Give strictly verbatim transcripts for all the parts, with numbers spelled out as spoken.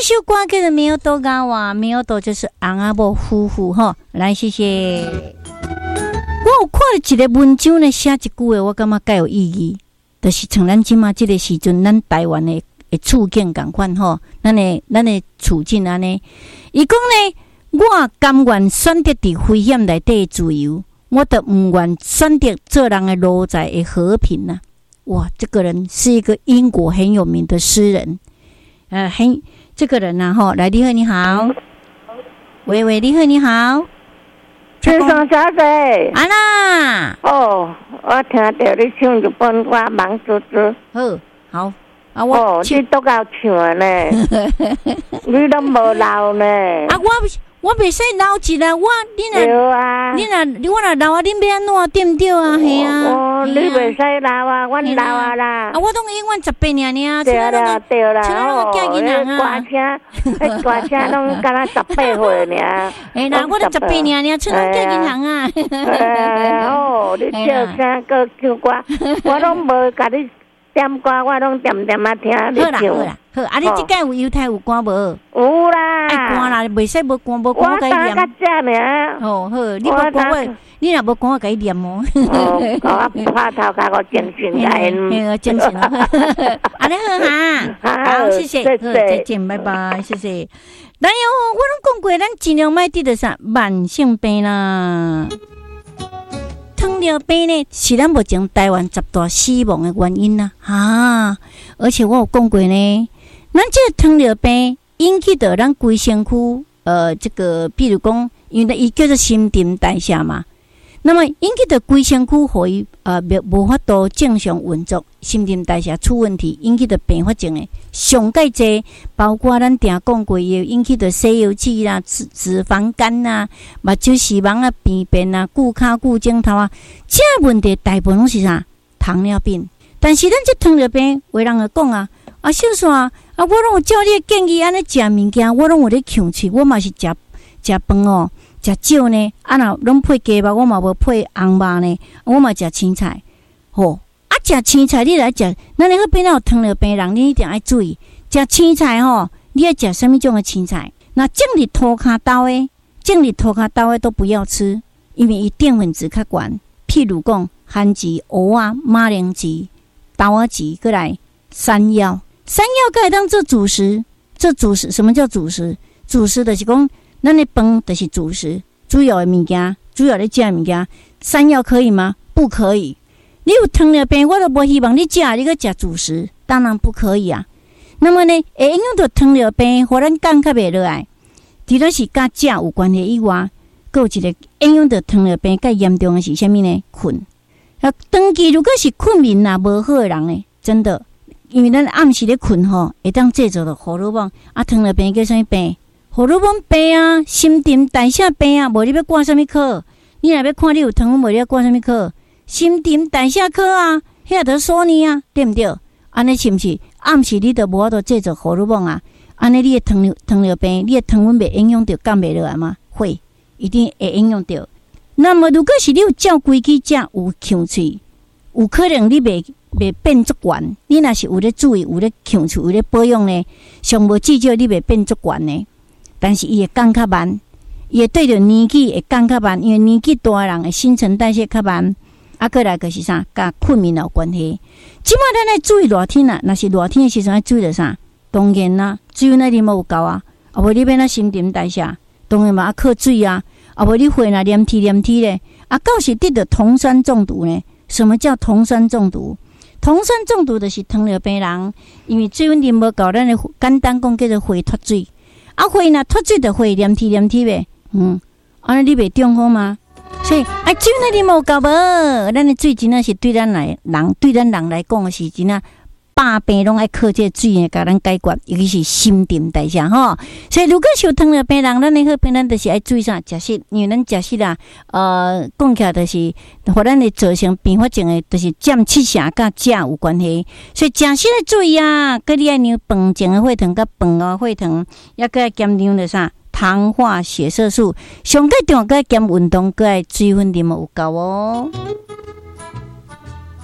首歌叫做《没有多高啊》，没有多就是翁仔某夫妇哈。来，谢谢。我有看了一个文章呢，写一句话，我感觉介有意义，就是像咱即马即个时阵，咱台湾的的处境共款吼，咱的咱的处境安尼。伊讲呢，我甘愿选择伫危险内底自由，我都唔愿选择做人的奴才的和平呐、啊。哇，这个人是一个英国很有名的诗人，呃，很这个人呐、啊、吼，来，你好，你好，喂喂，你好，你好。 先生小姐， 安娜， 哦，我听到你唱一本歌《忙猪猪》， 好，好，啊，我哦，你都够唱的呢，你都无老呢， 啊，我我袂使老一啦，我你若对啊， 你若我若老啊，恁要安怎对毋对啊？系啊， 哦，你袂使老啊，我老啊啦， 啊，我当永远十八年尔， 对啦对啦， 哦， 歌车，迄歌车拢敢若十八岁尔， 哎啦，我都十八年尔，剩拢叫银行啊， 哦，你叫声个唱歌，我拢无甲你。点歌我拢点点啊听你唱。 好啦，好啦，啊！你即届有犹太有歌无？ 有啦。 爱歌啦，袂使无歌无歌我甲伊念。 我打较正尔。 哦好，你无歌我，你若无歌我甲伊念哦。 哦，我拍头甲我精神来。 嘿，精神啊！安尼好哈，好，谢谢，好，再见，拜拜，谢谢。但是我拢讲过，咱尽量莫得着啥慢性病啦。糖尿病呢，是咱目前台湾十大死亡的原因啦、啊，啊！而且我有讲过呢，咱这个糖尿病引起的咱规身躯，呃，这个比如讲，因为伊叫做新陈代谢嘛，那么引起的规身躯互伊呃无法度正常运作，新陈代谢出问题，引起的并发症的上介济，包括咱定讲过也引起的西药剂啦、脂脂肪肝啦、目睭视网啊、病变啊、骨骹骨肿头啊，这问题大部分拢是啥？糖尿病。但是咱这糖尿病，有人会讲啊，啊，小雪啊，啊，我拢有照你的建议安尼食物件，我拢有咧控制，我嘛是食食饭哦。食少呢，啊若拢配鸡肉，我嘛无配红肉呢，我嘛食青菜。吼、哦，啊食青菜你来食，咱咧好变到有糖尿病人，你一定要注意食青菜吼。你要食什么种的青菜？那种日涂骹豆的，种日涂骹豆的都不要吃，因为伊淀粉质较悬。譬如讲番薯、蚵仔、马铃薯、豆仔籽，过来山药，山药可以当做主食。这主食什么叫主食？主食就是讲。咱的饭就是主食，主要的物件，主要的食的物件，山药可以吗？不可以。你有糖尿病，我都无希望你食，你去食主食，当然不可以啊。那么呢，会影响到糖尿病，互咱降较袂落来。除了是甲食有关系以外，还有一个影响到糖尿病较严重的是啥物呢？困。啊，长期如果是困眠啊无好的人呢，真的，因为咱暗时咧困吼，会当制造到荷尔蒙啊，糖尿病叫啥物病？荷尔蒙病啊，新陈代谢病啊，无你要挂什么科？你若要看你有糖，无你要挂什么科？新陈代谢科啊，遐得说你啊，对毋对？安尼是毋是？暗时你都无法度制造荷尔蒙啊？安尼你的糖尿糖尿病，你的糖分袂影响到降袂落来吗？会，一定会影响到。那么如果是你有照规矩食，有控制，有可能你袂袂变足悬。你若是有咧注意，有咧控制，有咧保养呢，上无至少你袂变足悬呢。但是伊会降较慢，伊会对着年纪会降较慢，因为年纪大人的新陈代谢较慢。啊，过来就是啥，甲困眠有关系。即摆咱来注意热天啊，若是热天的时阵要注意着啥？当然啦，水那啉无有够啊，啊无你变那新陈代谢，当然嘛啊靠水啊，啊无你血若黏体黏体咧，啊到时得着酮酸中毒呢？什么叫酮酸中毒？酮酸中毒就是糖尿病人，因为水分啉无够，咱的简单讲叫做血脱水。啊，血若脱水就血黏体黏体呗，嗯，安尼你袂中风吗？所以啊，水那啉无够无，咱的水真正是对咱来人，对咱人来讲是真正百病拢爱靠这水来甲咱解决，尤其是新陈代谢吼。所以如果是有糖尿病人，咱的好病咱就是爱注意啥食食，因为咱食食啦，呃，讲起来就是，互咱的造成并发症的，就是占七成甲食有关系。所以食食要注意啊，佮你爱让饭前的血糖甲饭后血糖，也佮爱减量的啥糖化血色素，上个重要佮爱减运动，佮爱水分啉有够哦。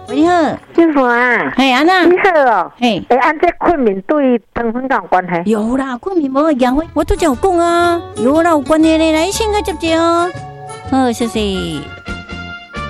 你好， 金华啊， 嘿，安娜， 你好哦， 嘿， 诶，按这困眠对糖分有关系？ 有啦，困眠无养我都有讲啊，有啦，有关系的，来先个接接哦，好，谢谢。